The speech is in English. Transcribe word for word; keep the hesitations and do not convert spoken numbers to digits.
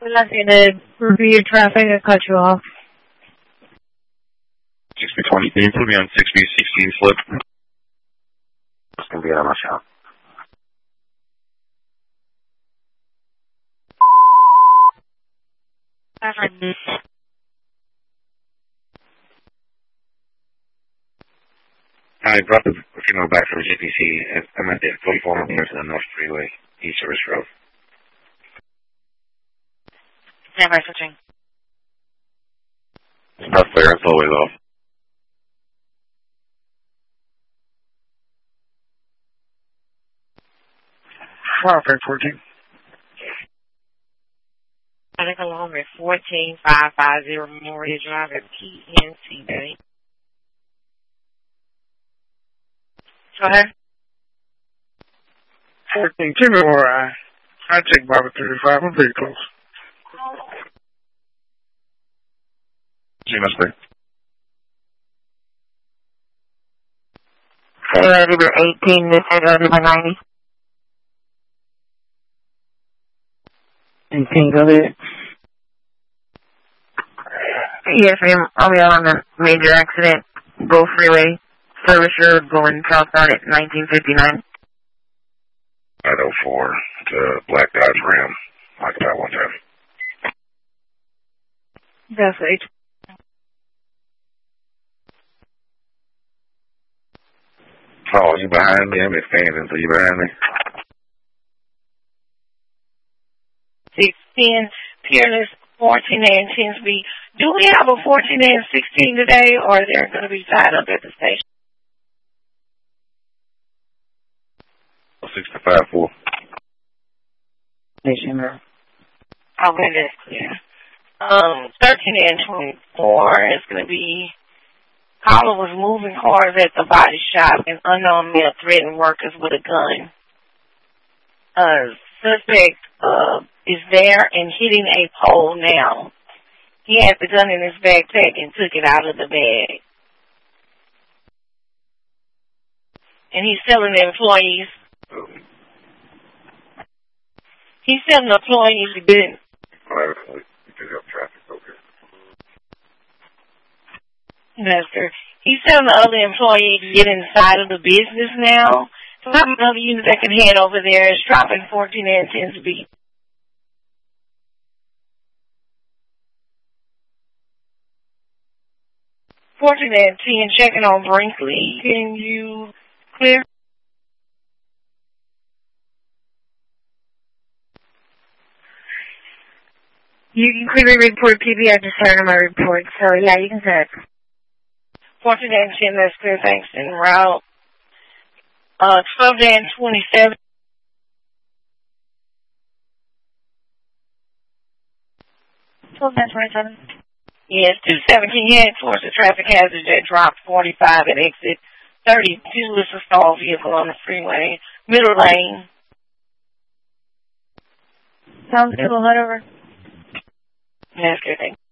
We're not going to review your traffic and cut you off. six B twenty, can you put me on six B sixteen slip? It's going to be out of my shop. I brought the female back from G P C. I'm at the forty-four meters on the North Freeway, East Service Road. Stand by switching. It's not clear, it's always off. Traffic fourteen. Traffic along with fourteen five five zero Memorial Drive at P N C Bank. Go ahead. fourteen, give me more eye. I take Bobby thirty-five, I'm pretty close. G M S B. Say number eighteen, this is number ninety. eighteen, go ahead. Yes, ma'am. I'll be on a major accident. Go freeway. Service road going southbound at nineteen fifty-nine. nine oh four to Black Dodge Ram. Like that one time. That's right. Oh, you behind me? I'm expanding, so you behind me? six ten, Peerless, fourteen A and ten speed. Do we have a fourteen A and sixteen today, or are they going to be tied up at the station? six to five four. Station room. Okay, that's clear. Um, thirteen A and twenty-four is going to be, caller was moving cars at the body shop and unknown male threatened workers with a gun. Uh, suspect, uh, is there and hitting a pole now. He had the gun in his backpack and took it out of the bag. And he's telling the employees, he's telling the employees he didn't. Master, he's telling the other employees to get inside of the business now. So how many other units that can head over there is dropping fourteen and ten speed. fourteen and ten, checking on Brinkley. Can you clear? You can clearly report P B. I just heard on my report, so yeah, you can say it. fourteen and ten, that's clear, thanks, en route. Uh, twelve and twenty-seven. twelve and twenty-seven. Yes, two seventeen head towards the traffic hazard at drop forty-five at exit thirty-two is a stalled vehicle on the freeway. Middle lane. Sounds good, we'll head over. That's good, thanks.